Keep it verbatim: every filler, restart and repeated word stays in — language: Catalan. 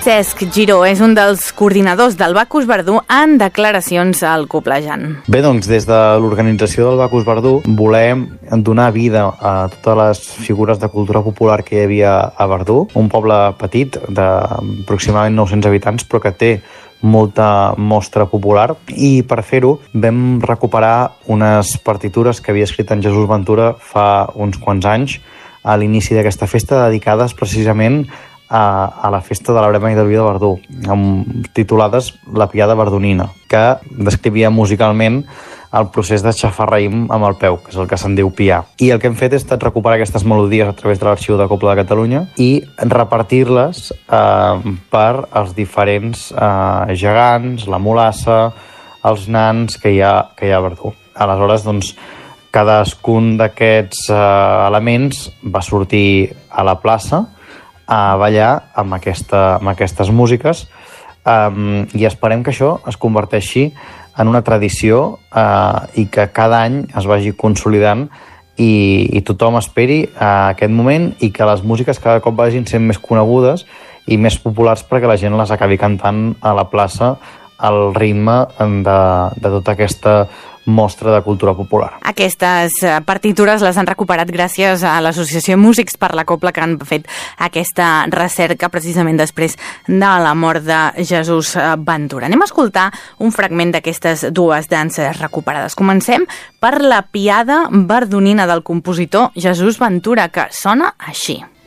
Cesc Giró és un dels coordinadors del Bacus Verdú en declaracions al Coplejant. Bé, doncs, des de l'organització del Bacus Verdú volem donar vida a totes les figures de cultura popular que hi havia a Verdú, un poble petit d'aproximadament nou-cents habitants, però que té molta mostra popular, i per fer-ho vam recuperar unes partitures que havia escrit en Jesús Ventura fa uns quants anys a l'inici d'aquesta festa, dedicades precisament a, a la festa de la Brema i del Vi de Verdú, amb, titulades La Piada Verdunina, que descrivia musicalment el procés de xafar raïm amb el peu, que és el que se'n diu piar. I el que hem fet és recuperar aquestes melodies a través de l'Arxiu de Cobla de Catalunya i repartir-les eh, per als diferents eh, gegants, la mulassa, els nans que hi ha, que hi ha a Verdú. Aleshores, doncs, cadascun d'aquests eh, elements va sortir a la plaça a ballar amb, aquesta, amb aquestes músiques, um, i esperem que això es converteixi en una tradició uh, i que cada any es vagi consolidant i, i tothom esperi uh, aquest moment i que les músiques cada cop vagin sent més conegudes i més populars perquè la gent les acabi cantant a la plaça al ritme de, de tota aquesta mostra de cultura popular. Aquestes partitures les han recuperat gràcies a l'Associació Músics per la Cobla, que han fet aquesta recerca precisament després de la mort de Jesús Ventura. Anem a escoltar un fragment d'aquestes dues danses recuperades. Comencem per la Piada Verdunina del compositor Jesús Ventura, que sona així.